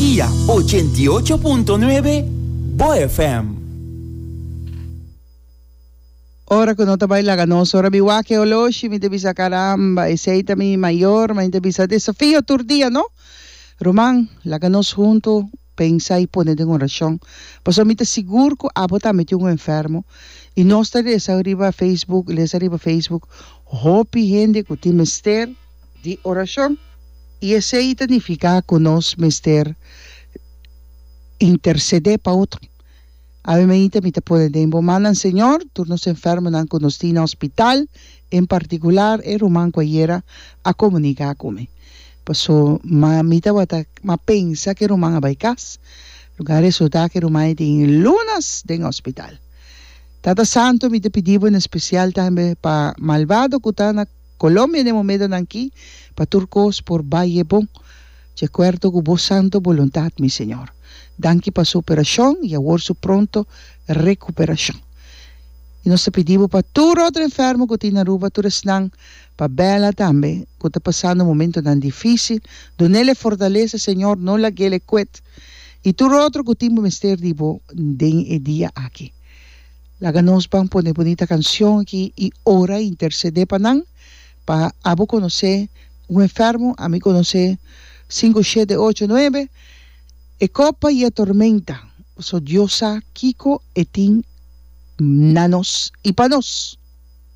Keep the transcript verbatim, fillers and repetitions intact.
Turquía ochenta y ocho punto nueve Bo F M. Ora que no te baila ganoso, ora biwake oloshi, mi te bisa caramba, e seita mi mayor, mi te bisa desafío turdia, ¿no? Román, la ganos junto, pensa y pone en oración. Pues a mí te seguro que abota metió un enfermo. Y no está les arriba Facebook, les arriba Facebook, hopi gente que tiene mister de oración. Y ese ahí significa que nos mister interceder para otro. A mí me dice, me te puede decir, manan Señor, tú nos enfermos en el hospital, en particular, el román cualquiera, a comunicar conmigo. Pues, so, ma, me te ma pensa que román va a casa, lugar eso da que román en lunas en hospital. Tata Santo, me te pedimos en especial también para malvado que está en Colombia en el momento aquí, para turcos por Valle Bon. Te acuerdo que vos santo voluntad, mi Señor. Danke para su operación y ahora su pronto recuperación. Y nos pedimos para todo otro enfermo que tiene Aruba, tú eres para Bella también, que está pasando un momento tan difícil, donde le fortalece, Señor, no la que le cuete. Y todo otro que tiene mister divo de el día aquí. La ganos van a poner bonita canción aquí y ora intercede para nan, para abo conocer un enfermo, a mí conocer cinco siete ocho nueve. E copa y a tormenta, so diosa Kiko etin nanos y panos.